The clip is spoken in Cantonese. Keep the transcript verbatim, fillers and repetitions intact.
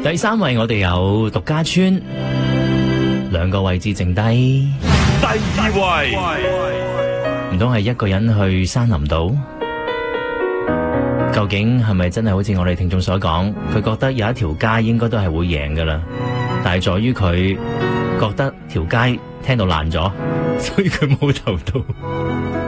第三位我哋有獨家村，兩個位置剩低。 第二位， 唔通係一個人去山林島？究竟係咪真係好似我哋聽眾所講，佢覺得有一條街應該都係會贏噶啦，但係在於佢覺得條街聽到爛咗，所以佢冇投到。